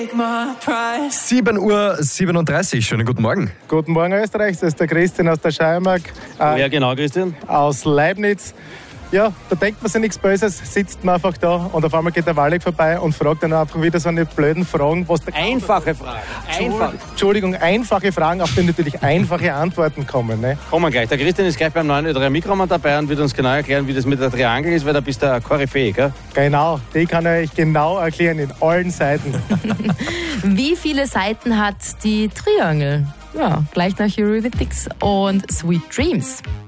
7:37 Uhr, schönen guten Morgen. Guten Morgen Österreich, das ist der Christian aus der Steiermark. Ja, genau, Christian. Aus Leibniz. Ja, da denkt man sich nichts Böses, sitzt man einfach da und auf einmal geht der Wallig vorbei und fragt dann einfach wieder so eine blöden Fragen. Einfache Fragen. Einfache Fragen, auf die natürlich einfache Antworten kommen. Ne? Kommen gleich. Der Christian ist gleich beim neuen Ö3 Mikroman dabei und wird uns genau erklären, wie das mit der Triangel ist, weil da bist du ein Koryphäe, gell? Genau, die kann ich euch genau erklären in allen Seiten. Wie viele Seiten hat die Triangel? Ja, gleich nach Eurythmics und Sweet Dreams.